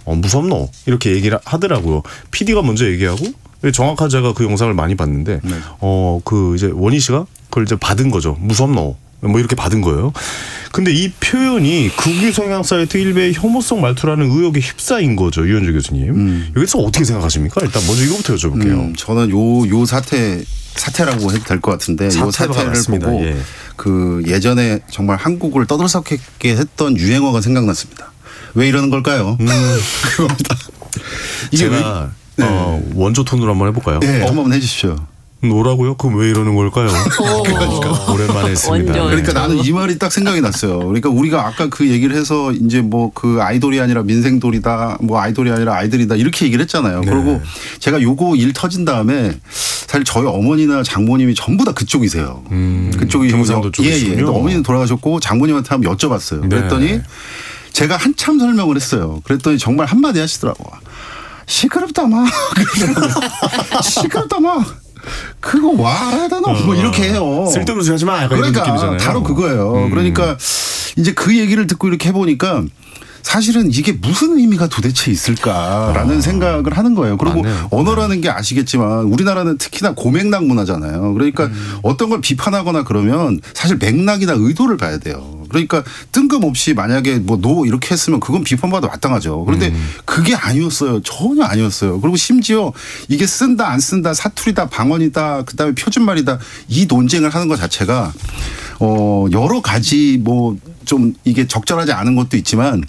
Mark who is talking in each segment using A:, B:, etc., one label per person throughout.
A: 무섭노 이렇게 얘기를 하더라고요. PD가 먼저 얘기하고 정확한 제가 그 영상을 많이 봤는데
B: 네.
A: 그 이제 원희 씨가 그걸 이제 받은 거죠. 무섭노. 뭐 이렇게 받은 거예요. 근데 이 표현이 극우 성향 사이트 일베의 혐오성 말투라는 의혹에 휩싸인 거죠. 유현주 교수님. 여기서 어떻게 생각하십니까? 일단 먼저 이거부터 여쭤볼게요.
B: 저는 요 사태라고 해도 될 것 같은데 요 사태를
A: 맞습니다.
B: 보고
A: 예.
B: 그 예전에 정말 한국을 떠들썩하게 했던 유행어가 생각났습니다. 왜 이러는 걸까요? 그겁니다.
A: 제가 원조 톤으로 한번 해볼까요?
B: 네, 한번 해주십시오.
A: 노라고요? 그럼 왜 이러는 걸까요? 그러니까 오랜만에 했습니다.
C: 완전.
B: 그러니까 나는 이 말이 딱 생각이 났어요. 그러니까 우리가 아까 그 얘기를 해서 이제 뭐 그 아이돌이 아니라 민생돌이다, 뭐 아이돌이 아니라 아이들이다 이렇게 얘기를 했잖아요.
A: 네.
B: 그리고 제가 요거 일 터진 다음에 사실 저희 어머니나 장모님이 전부 다 그쪽이세요. 그쪽이
A: 경상도 쪽이시군요.
B: 예. 어머니는 돌아가셨고 장모님한테 한번 여쭤봤어요. 그랬더니
A: 네.
B: 제가 한참 설명을 했어요. 그랬더니 정말 한마디 하시더라고. 시끄럽다 마. 시끄럽다 마. 그거 와 알아야 되나? 뭐 이렇게 해요.
A: 쓸데없는 소리 하지 마. 약간
B: 그러니까
A: 이런 느낌이잖아요.
B: 바로 그거예요. 그러니까 이제 그 얘기를 듣고 이렇게 해보니까 사실은 이게 무슨 의미가 도대체 있을까라는 생각을 하는 거예요. 그리고
A: 맞네요.
B: 언어라는 게 아시겠지만 우리나라는 특히나 고맥락 문화잖아요. 그러니까 어떤 걸 비판하거나 그러면 사실 맥락이나 의도를 봐야 돼요. 그러니까 뜬금없이 만약에 뭐 노 이렇게 했으면 그건 비판받아 마땅하죠. 그런데 그게 아니었어요. 전혀 아니었어요. 그리고 심지어 이게 쓴다 안 쓴다 사투리다 방언이다 그다음에 표준말이다 이 논쟁을 하는 것 자체가 여러 가지 뭐 좀 이게 적절하지 않은 것도 있지만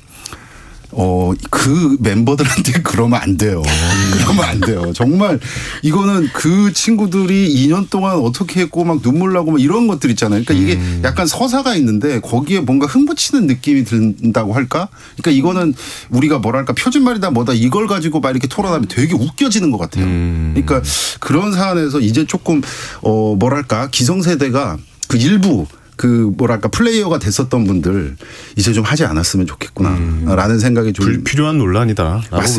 B: 그 멤버들한테 그러면 안 돼요. 그러면 안 돼요. 정말 이거는 그 친구들이 2년 동안 어떻게 했고 막 눈물 나고 막 이런 것들 있잖아요. 그러니까 이게 약간 서사가 있는데 거기에 뭔가 흥붙이는 느낌이 든다고 할까? 그러니까 이거는 우리가 뭐랄까 표준말이다 뭐다 이걸 가지고 막 이렇게 토론하면 되게 웃겨지는 것 같아요. 그러니까 그런 사안에서 이제 조금 뭐랄까 기성세대가 그 일부 그 뭐랄까 플레이어가 됐었던 분들 이제 좀 하지 않았으면 좋겠구나라는 생각이 좀
A: 불필요한 논란이다.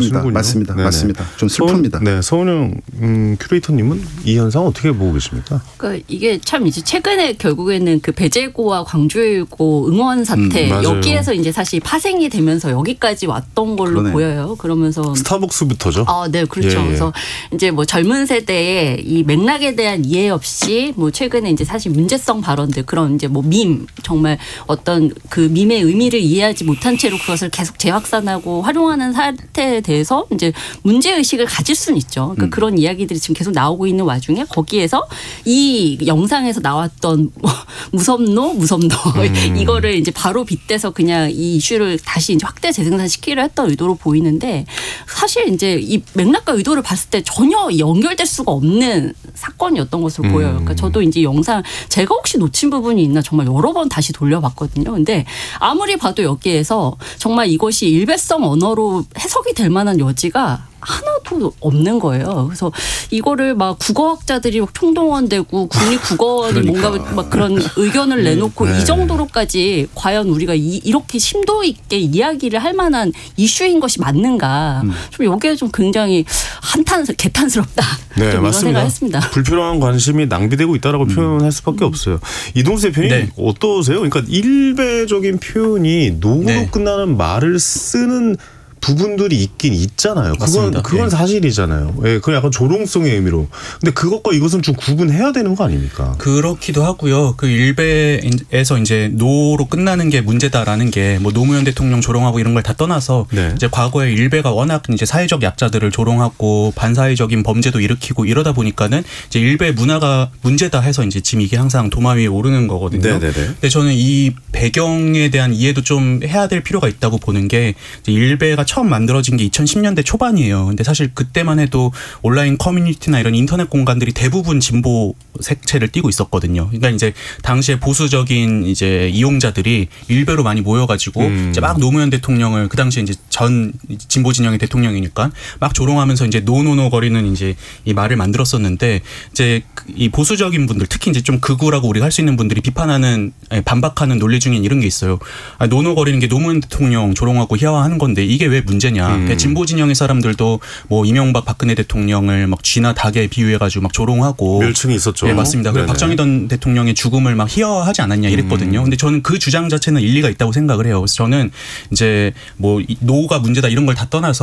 B: 맞습니다. 좀 슬픕니다.
A: 네, 서은영 큐레이터님은 이 현상 어떻게 보고 계십니까?
C: 그러니까 이게 참 이제 최근에 결국에는 그 배제고와 광주일고 응원 사태 여기에서 이제 사실 파생이 되면서 여기까지 왔던 걸로
B: 그러네.
C: 보여요. 그러면서
A: 스타벅스부터죠.
C: 네, 그렇죠.
A: 예, 예.
C: 그래서 이제 뭐 젊은 세대의 이 맥락에 대한 이해 없이 뭐 최근에 이제 사실 문제성 발언들 그런 이제 뭐 밈 정말 어떤 그 밈의 의미를 이해하지 못한 채로 그것을 계속 재확산하고 활용하는 사태에 대해서 이제 문제 의식을 가질 수는 있죠. 그러니까 그런 이야기들이 지금 계속 나오고 있는 와중에 거기에서 이 영상에서 나왔던 무섭노 이거를 이제 바로 빗대서 그냥 이 이슈를 다시 이제 확대 재생산시키려 했던 의도로 보이는데 사실 이제 이 맥락과 의도를 봤을 때 전혀 연결될 수가 없는 사건이었던 것으로 보여요. 그러니까 저도 이제 영상 제가 혹시 놓친 부분이 있나 정말 여러 번 다시 돌려봤거든요. 근데 아무리 봐도 여기에서 정말 이것이 일베성 언어로 해석이 될 만한 여지가 하나도 없는 거예요. 그래서 이거를 막 국어학자들이 막 총동원되고 국립국어원이
B: 그러니까.
C: 뭔가 막 그런 의견을 내놓고 이 정도로까지 과연 우리가 이렇게 심도 있게 이야기를 할 만한 이슈인 것이 맞는가. 좀 이게 좀 굉장히 개탄스럽다.
A: 네,
C: 좀 이런
A: 맞습니다.
C: 생각했습니다.
A: 불필요한 관심이 낭비되고 있다라고 표현할 수밖에 없어요. 이동수 대표님
D: 네.
A: 어떠세요? 그러니까 일배적인 표현이 노로
D: 네.
A: 끝나는 말을 쓰는 부분들이 있긴 있잖아요.
D: 맞습니다.
A: 그건
D: 네.
A: 사실이잖아요. 예, 그건 약간 조롱성의 의미로. 근데 그것과 이것은 좀 구분해야 되는 거 아닙니까?
D: 그렇기도 하고요. 그 일베에서 이제 노로 끝나는 게 문제다라는 게 뭐 노무현 대통령 조롱하고 이런 걸 다 떠나서
A: 네.
D: 이제 과거에 일베가 워낙 이제 사회적 약자들을 조롱하고 반사회적인 범죄도 일으키고 이러다 보니까는 이제 일베 문화가 문제다 해서 이제 지금 이게 항상 도마 위에 오르는 거거든요.
A: 네네네.
D: 근데 저는 이 배경에 대한 이해도 좀 해야 될 필요가 있다고 보는 게 이제 일베가 처음 만들어진 게 2010년대 초반이에요. 근데 사실 그때만 해도 온라인 커뮤니티나 이런 인터넷 공간들이 대부분 진보 색채를 띠고 있었거든요. 그러니까 이제 당시에 보수적인 이제 이용자들이 일베로 많이 모여가지고 이제 막 노무현 대통령을 그 당시에 이제 전 진보 진영의 대통령이니까 막 조롱하면서 이제 노노노 거리는 이제 이 말을 만들었었는데 이제 이 보수적인 분들 특히 이제 좀 극우라고 우리가 할 수 있는 분들이 비판하는 반박하는 논리 중에 이런 게 있어요. 노노 거리는 게 노무현 대통령 조롱하고 희화화하는 건데 이게 왜 문제냐. 그러니까 진보 진영의 사람들도 뭐 이명박 박근혜 대통령을 막 쥐나 닭에 비유해가지고 막 조롱하고
A: 멸칭이 있었죠.
D: 네, 맞습니다. 그리고 박정희 전 대통령의 죽음을 막 희화화하지 않았냐 이랬거든요. 근데 저는 그 주장 자체는 일리가 있다고 생각을 해요. 그래서 저는 이제 뭐 노가 문제다 이런 걸 다 떠나서